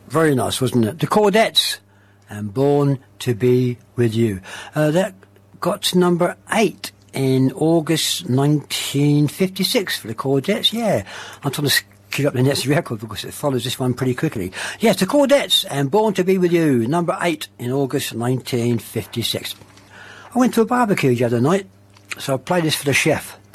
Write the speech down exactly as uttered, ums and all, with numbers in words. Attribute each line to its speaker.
Speaker 1: Very nice, wasn't it? The Chordettes and Born to Be With You. Uh, that got to number eight in August nineteen fifty-six for the Chordettes. Yeah, I'm trying to keep up the next record because it follows this one pretty quickly. Yes, the Chordettes and Born to Be With You, number eight in August nineteen fifty-six. I went to a barbecue the other night, so I played this for the chef.